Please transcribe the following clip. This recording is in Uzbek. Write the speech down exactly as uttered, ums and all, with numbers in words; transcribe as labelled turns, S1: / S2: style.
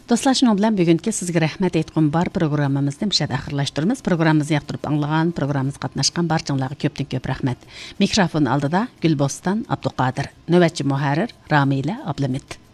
S1: Dostlar, şunun bilan bugünkü sizge rahmet aytqım bar programmamızda müşad axırlaştırımız. Programımızı yaqtırıp anlagan, programımız qatnaşqan barçаңlarga köptün köp rahmet. Mikrofon aldıda Gülbostan Abduqadir, nöbetçi muharir Ramile Ablamit.